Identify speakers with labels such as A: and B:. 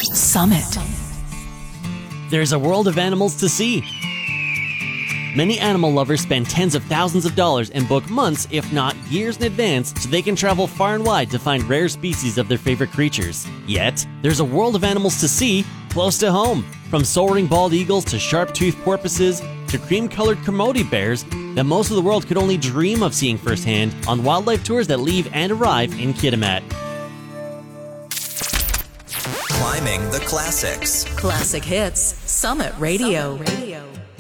A: Summit.
B: There's a world of animals to see. Many animal lovers spend tens of thousands of dollars and book months, if not years in advance, so they can travel far and wide to find rare species of their favorite creatures. Yet, there's a world of animals to see close to home. From soaring bald eagles to sharp-toothed porpoises to cream-colored Kermode bears that most of the world could only dream of seeing firsthand on wildlife tours that leave and arrive in Kitimat.
C: Climbing the Classics.
A: Classic Hits. Summit Radio.